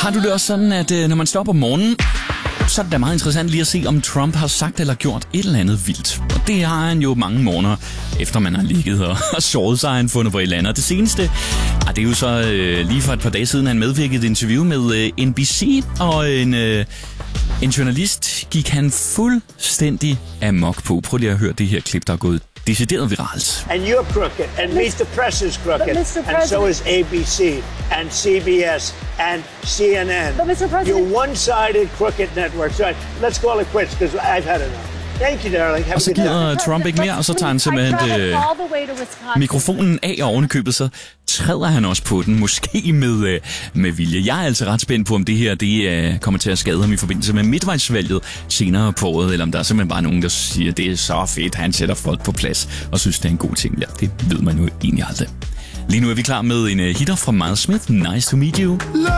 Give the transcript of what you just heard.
Har du det også sådan, at når man står op om morgenen, så er det da meget interessant lige at se, om Trump har sagt eller gjort et eller andet vildt. Og det har han jo mange morgener, efter man har ligget og sovet sig, han fundet, hvor I lander. Det seneste, det er jo så lige for et par dage siden, han medvirkede i et interview med NBC, og en journalist gik han fuldstændig amok på. Prøv lige at høre det her klip, der er gået decideret viralt. And you're crooked, and Mr. Press is crooked, and so is ABC, and CBS, and CNN. But Mr. President, you're one-sided crooked network. So let's call it quits, because I've had enough. Thank you, darling. Og så giver Trump ikke mere, og så tager han simpelthen mikrofonen af, og ovenikøbet så træder han også på den, måske med vilje. Jeg er altså ret spændt på, om det her kommer til at skade ham i forbindelse med midtvejsvalget senere på året, eller om der er simpelthen bare nogen, der siger, det er så fedt, han sætter folk på plads, og synes, det er en god ting. Ja, det ved man jo egentlig aldrig. Lige nu er vi klar med en hitter fra Miles Smith, Nice to Meet You.